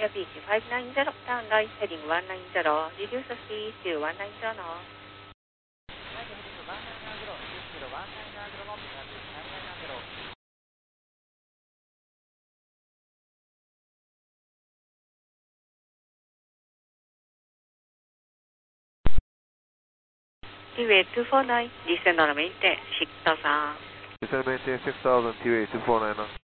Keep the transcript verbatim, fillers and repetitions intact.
India Beach five nine zero, down line heading one nine zero, reduce the speed to one nine zero knots. T-Way two four nine, descend on the maintain, six thousand. Descend maintain six thousand, T-Way two four nine.